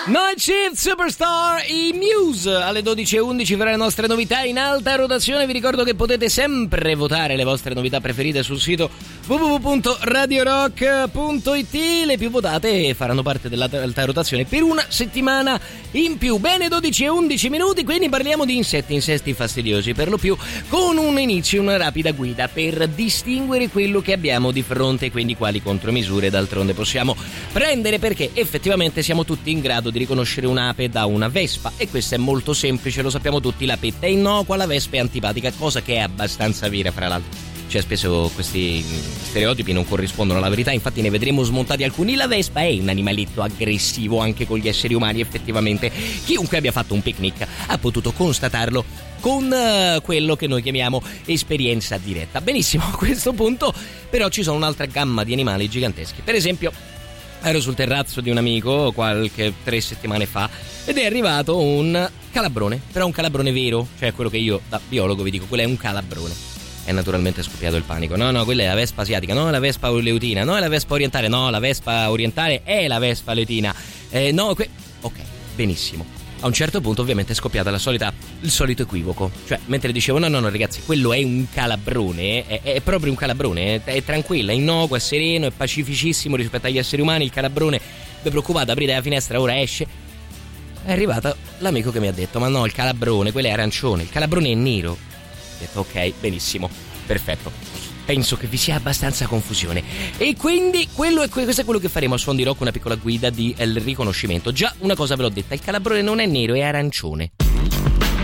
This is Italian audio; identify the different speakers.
Speaker 1: Night Shift Superstar, i Muse. Alle 12:11 fra le nostre novità in alta rotazione. Vi ricordo che potete sempre votare le vostre novità preferite sul sito www.radiorock.it. Le più votate faranno parte dell'alta rotazione per una settimana in più. Bene, 12:11 minuti, quindi parliamo di insesti fastidiosi, per lo più con un inizio, una rapida guida per distinguere quello che abbiamo di fronte, quindi quali contromisure d'altronde possiamo prendere, perché effettivamente siamo tutti in grado di riconoscere un'ape da una vespa, e questo è molto semplice, lo sappiamo tutti. La petta è innocua, la vespa è antipatica, cosa che è abbastanza vera, fra l'altro. Cioè, spesso questi stereotipi non corrispondono alla verità, infatti ne vedremo smontati alcuni. La vespa è un animaletto aggressivo anche con gli esseri umani, effettivamente. Chiunque abbia fatto un picnic ha potuto constatarlo con quello che noi chiamiamo esperienza diretta. Benissimo, a questo punto però ci sono un'altra gamma di animali giganteschi. Per esempio, ero sul terrazzo di un amico qualche 3 settimane fa ed è arrivato un calabrone, però un calabrone vero, cioè quello che io da biologo vi dico, quello è un calabrone. È naturalmente scoppiato il panico. No, quella è la vespa asiatica, no, è la vespa leutina, no, è la vespa orientale, no, la vespa orientale è la vespa leutina. Ok, benissimo. A un certo punto ovviamente è scoppiata il solito equivoco. Cioè, mentre dicevo no ragazzi, quello è un calabrone, è proprio un calabrone, è tranquillo, è innocuo, è sereno, è pacificissimo rispetto agli esseri umani. Il calabrone, vi preoccupate, aprite la finestra, ora esce. È arrivato l'amico che mi ha detto: ma no, il calabrone, quello è arancione, il calabrone è nero. Ho detto ok, benissimo, perfetto. Penso che vi sia abbastanza confusione, e quindi questo è quello che faremo a Suon di Rock, una piccola guida di riconoscimento. Già una cosa ve l'ho detta: il calabrone non è nero, è arancione.